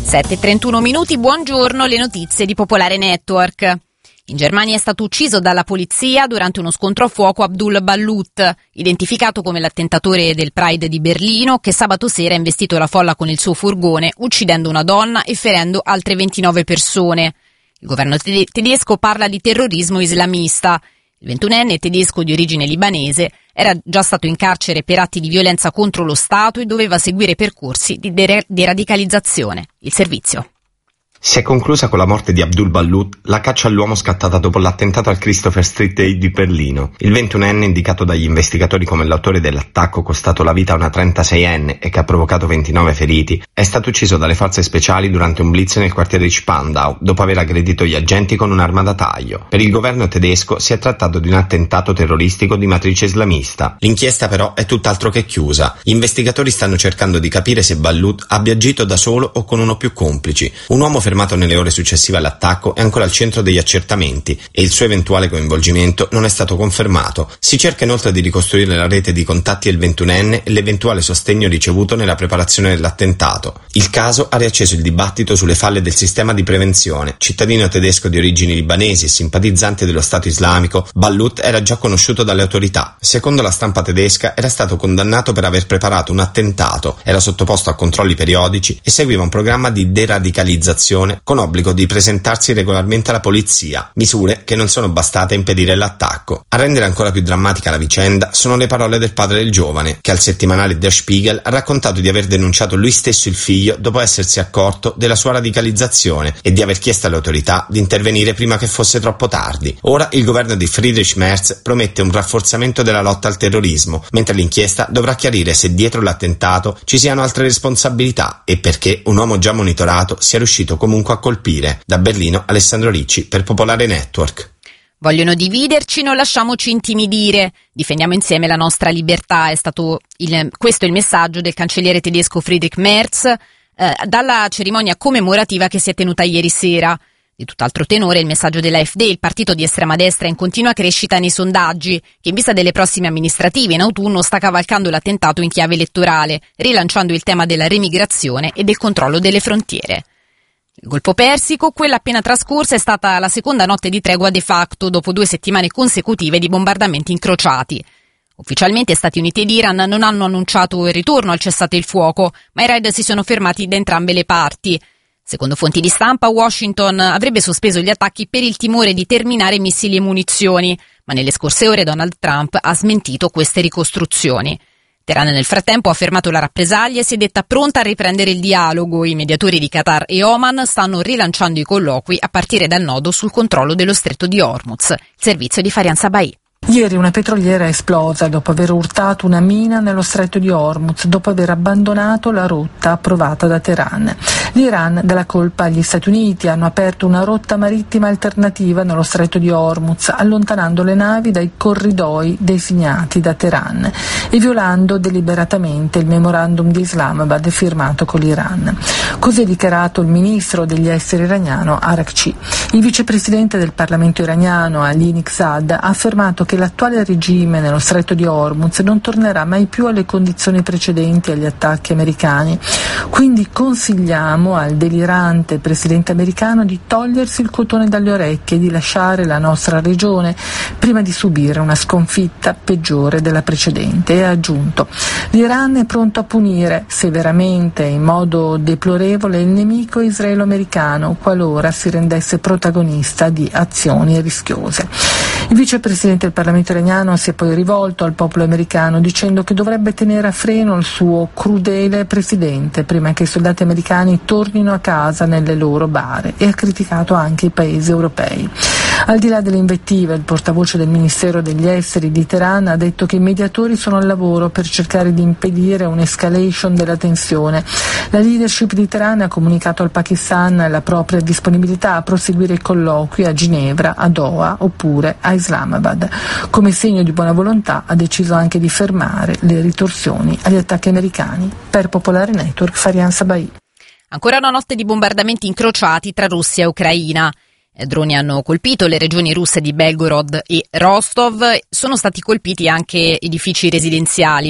7:31, buongiorno, le notizie di Popolare Network. In Germania è stato ucciso dalla polizia durante uno scontro a fuoco Abdul Ballout, identificato come l'attentatore del Pride di Berlino, che sabato sera ha investito la folla con il suo furgone, uccidendo una donna e ferendo altre 29 persone. Il governo tedesco parla di terrorismo islamista. Il 21enne tedesco di origine libanese era già stato in carcere per atti di violenza contro lo Stato e doveva seguire percorsi di deradicalizzazione. Il servizio. Si è conclusa con la morte di Abdul Ballout la caccia all'uomo scattata dopo l'attentato al Christopher Street Day di Berlino. Il 21enne, indicato dagli investigatori come l'autore dell'attacco costato la vita a una 36enne e che ha provocato 29 feriti, è stato ucciso dalle forze speciali durante un blitz nel quartiere di Spandau, dopo aver aggredito gli agenti con un'arma da taglio. Per il governo tedesco si è trattato di un attentato terroristico di matrice islamista. L'inchiesta però è tutt'altro che chiusa. Gli investigatori stanno cercando di capire se Ballout abbia agito da solo o con uno o più complici. Un uomo fermato nelle ore successive all'attacco è ancora al centro degli accertamenti e il suo eventuale coinvolgimento non è stato confermato. Si cerca inoltre di ricostruire la rete di contatti del 21enne e l'eventuale sostegno ricevuto nella preparazione dell'attentato. Il caso ha riacceso il dibattito sulle falle del sistema di prevenzione. Cittadino tedesco di origini libanesi e simpatizzante dello Stato islamico, Ballout era già conosciuto dalle autorità. Secondo la stampa tedesca era stato condannato per aver preparato un attentato, era sottoposto a controlli periodici e seguiva un programma di deradicalizzazione con obbligo di presentarsi regolarmente alla polizia, misure che non sono bastate a impedire l'attacco. A rendere ancora più drammatica la vicenda sono le parole del padre del giovane, che al settimanale Der Spiegel ha raccontato di aver denunciato lui stesso il figlio dopo essersi accorto della sua radicalizzazione e di aver chiesto alle autorità di intervenire prima che fosse troppo tardi. Ora il governo di Friedrich Merz promette un rafforzamento della lotta al terrorismo, mentre l'inchiesta dovrà chiarire se dietro l'attentato ci siano altre responsabilità e perché un uomo già monitorato sia riuscito comunque a colpire. Da Berlino, Alessandro Ricci per Popolare Network. Vogliono dividerci, non lasciamoci intimidire. Difendiamo insieme la nostra libertà. È stato questo il messaggio del cancelliere tedesco Friedrich Merz dalla cerimonia commemorativa che si è tenuta ieri sera. Di tutt'altro tenore il messaggio dell'AfD, il partito di estrema destra in continua crescita nei sondaggi, che in vista delle prossime amministrative in autunno sta cavalcando l'attentato in chiave elettorale, rilanciando il tema della remigrazione e del controllo delle frontiere. Il Golfo Persico, quella appena trascorsa, è stata la seconda notte di tregua de facto dopo 2 settimane consecutive di bombardamenti incrociati. Ufficialmente Stati Uniti ed Iran non hanno annunciato il ritorno al cessate il fuoco, ma i raid si sono fermati da entrambe le parti. Secondo fonti di stampa, Washington avrebbe sospeso gli attacchi per il timore di terminare missili e munizioni, ma nelle scorse ore Donald Trump ha smentito queste ricostruzioni. Teheran nel frattempo ha fermato la rappresaglia e si è detta pronta a riprendere il dialogo. I mediatori di Qatar e Oman stanno rilanciando i colloqui a partire dal nodo sul controllo dello stretto di Hormuz. Il servizio di Farian Sabai. Ieri una petroliera è esplosa dopo aver urtato una mina nello stretto di Hormuz, dopo aver abbandonato la rotta approvata da Teheran. L'Iran dà la colpa agli Stati Uniti, hanno aperto una rotta marittima alternativa nello stretto di Hormuz, allontanando le navi dai corridoi designati da Teheran e violando deliberatamente il memorandum di Islamabad firmato con l'Iran. Così ha dichiarato il ministro degli esteri iraniano Arakci. Il vicepresidente del Parlamento iraniano Ali Niqzad ha affermato che l'attuale regime nello stretto di Hormuz non tornerà mai più alle condizioni precedenti agli attacchi americani. Quindi consigliamo al delirante presidente americano di togliersi il cotone dalle orecchie e di lasciare la nostra regione prima di subire una sconfitta peggiore della precedente. E ha aggiunto: l'Iran è pronto a punire severamente e in modo deplorevole il nemico israelo-americano qualora si rendesse protagonista di azioni rischiose. Il vicepresidente del Parlamento iraniano si è poi rivolto al popolo americano dicendo che dovrebbe tenere a freno il suo crudele presidente prima che i soldati americani tornino a casa nelle loro bare, e ha criticato anche i paesi europei. Al di là delle invettive, il portavoce del Ministero degli Esteri di Teheran ha detto che i mediatori sono al lavoro per cercare di impedire un'escalation della tensione. La leadership di Teheran ha comunicato al Pakistan la propria disponibilità a proseguire i colloqui a Ginevra, a Doha oppure a Islamabad. Come segno di buona volontà ha deciso anche di fermare le ritorsioni agli attacchi americani. Per Popolare Network, Farian Sabai. Ancora una notte di bombardamenti incrociati tra Russia e Ucraina. Droni hanno colpito le regioni russe di Belgorod e Rostov. Sono stati colpiti anche edifici residenziali.